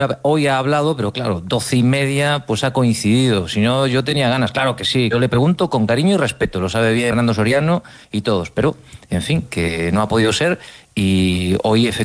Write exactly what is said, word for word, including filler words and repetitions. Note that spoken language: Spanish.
hoy ha hablado, pero claro, doce y media pues ha coincidido. Si no, yo tenía ganas, claro que sí. Yo le pregunto con cariño y respeto, lo sabe bien Fernando Soriano y todos, pero en fin, que no ha podido ser y hoy efectivamente